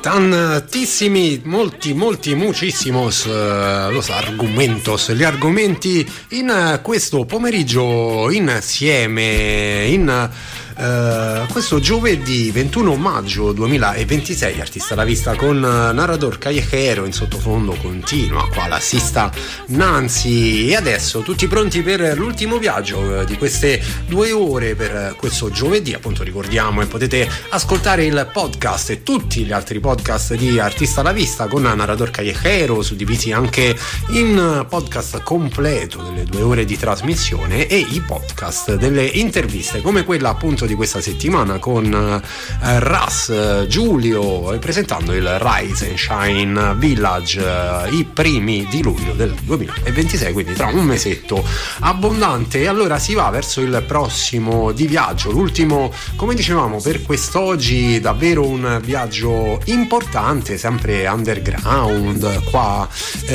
Tantissimi, molti, muchísimos los argumentos, gli argomenti in questo pomeriggio insieme in questo giovedì 21 maggio 2026. Artista alla vista con Narrador Callejero, in sottofondo continua qua l'assista Nancy, e adesso tutti pronti per l'ultimo viaggio di queste 2 ore per questo giovedì. Appunto ricordiamo, e potete ascoltare il podcast e tutti gli altri podcast di Artista alla vista con Narrador Callejero, suddivisi anche in podcast completo delle 2 ore di trasmissione e i podcast delle interviste come quella appunto di questa settimana con Ras Giulio, presentando il Rise and Shine Village i primi di luglio del 2026, quindi tra un mesetto abbondante. E allora si va verso il prossimo di viaggio, l'ultimo, come dicevamo, per quest'oggi, davvero un viaggio importante, sempre underground qua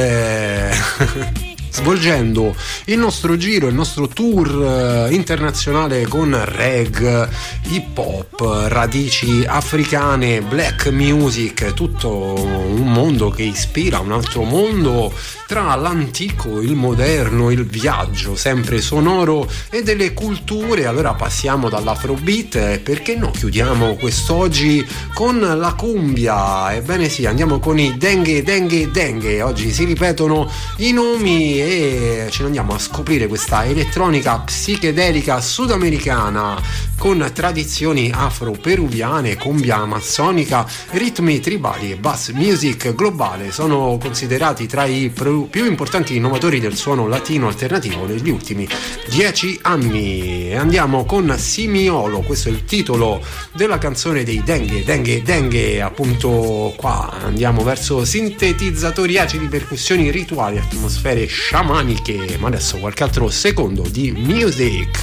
svolgendo il nostro giro, il nostro tour internazionale con reg, hip hop, radici africane, black music, tutto un mondo che ispira un altro mondo tra l'antico, il moderno, il viaggio sempre sonoro e delle culture. Allora passiamo dall'afrobeat e perché no chiudiamo quest'oggi con la cumbia. Ebbene sì, andiamo con i Dengue. Oggi si ripetono i nomi e ce ne andiamo a scoprire questa elettronica psichedelica sudamericana con tradizioni afro-peruviane, cumbia amazzonica, ritmi tribali e bass music globale. Sono considerati tra i più importanti innovatori del suono latino alternativo negli ultimi 10 anni. E andiamo con Simiolo, questo è il titolo della canzone dei Dengue. Appunto qua andiamo verso sintetizzatori acidi, percussioni rituali, atmosfere sciamaniche, ma adesso qualche altro secondo di music.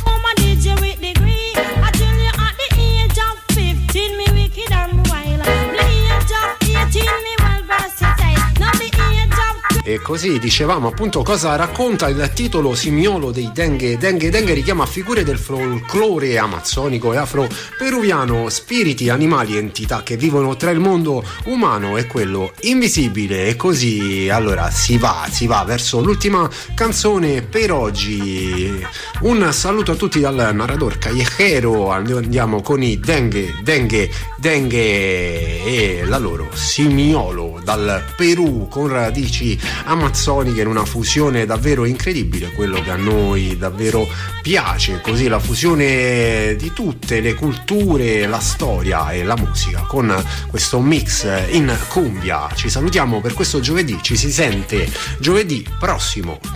E così dicevamo appunto cosa racconta il titolo Simiolo dei Dengue. Dengue richiama figure del folklore amazzonico e afro-peruviano, spiriti, animali, entità che vivono tra il mondo umano e quello invisibile. E così allora si va verso l'ultima canzone per oggi. Un saluto a tutti dal Narrador Callejero. Andiamo con i Dengue e la loro Simiolo dal Perù, con radici amazzoniche, in una fusione davvero incredibile, quello che a noi davvero piace, così la fusione di tutte le culture, la storia e la musica con questo mix in cumbia. Ci salutiamo per questo giovedì, ci si sente giovedì prossimo